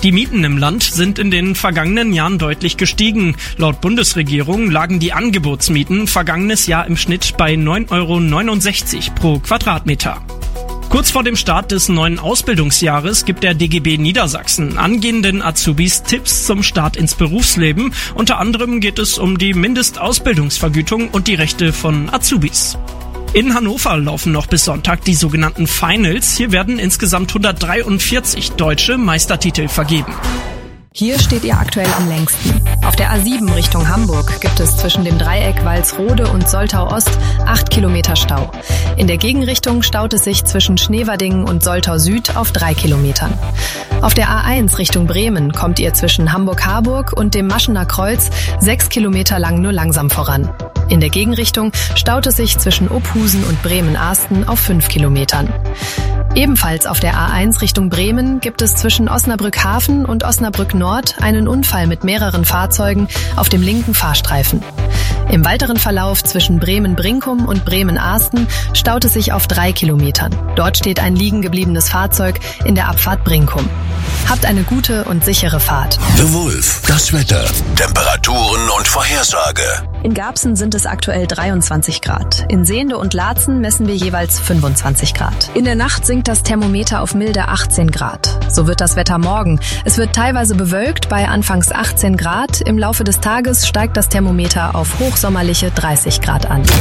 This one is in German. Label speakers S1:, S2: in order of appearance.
S1: Die Mieten im Land sind in den vergangenen Jahren deutlich gestiegen. Laut Bundesregierung lagen die Angebotsmieten vergangenes Jahr im Schnitt bei 9,69 € pro Quadratmeter. Kurz vor dem Start des neuen Ausbildungsjahres gibt der DGB Niedersachsen angehenden Azubis Tipps zum Start ins Berufsleben. Unter anderem geht es um die Mindestausbildungsvergütung und die Rechte von Azubis. In Hannover laufen noch bis Sonntag die sogenannten Finals. Hier werden insgesamt 143 deutsche Meistertitel vergeben.
S2: Hier steht ihr aktuell am längsten. Auf der A7 Richtung Hamburg gibt es zwischen dem Dreieck Walsrode und Soltau Ost 8 Kilometer Stau. In der Gegenrichtung staut es sich zwischen Schneverdingen und Soltau Süd auf 3 Kilometern. Auf der A1 Richtung Bremen kommt ihr zwischen Hamburg-Harburg und dem Maschener Kreuz 6 Kilometer lang nur langsam voran. In der Gegenrichtung staut es sich zwischen Ophusen und Bremen-Arsten auf 5 Kilometern. Ebenfalls auf der A1 Richtung Bremen gibt es zwischen Osnabrück Hafen und Osnabrück Nord einen Unfall mit mehreren Fahrzeugen auf dem linken Fahrstreifen. Im weiteren Verlauf zwischen Bremen-Brinkum und Bremen-Arsten staut es sich auf 3 Kilometern. Dort steht ein liegen gebliebenes Fahrzeug in der Abfahrt Brinkum. Habt eine gute und sichere Fahrt.
S3: The Wolf, das Wetter, Temperaturen und Vorhersage.
S2: In Garbsen sind es aktuell 23 Grad. In Sehnde und Laatzen messen wir jeweils 25 Grad. In der Nacht sinkt das Thermometer auf milde 18 Grad. So wird das Wetter morgen. Es wird teilweise bewölkt bei anfangs 18 Grad. Im Laufe des Tages steigt das Thermometer auf hochsommerliche 30 Grad an.